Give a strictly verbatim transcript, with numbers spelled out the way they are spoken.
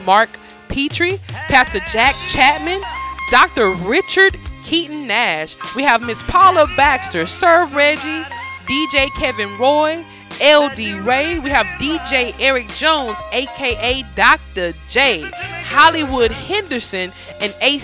Mark Petrie, Pastor Jack Chapman, Doctor Richard Keaton Nash. We have Miss Paula Baxter, Sir Reggie, D J Kevin Roy, L D Ray. We have D J Eric Jones, aka Doctor J, Hollywood Henderson, and A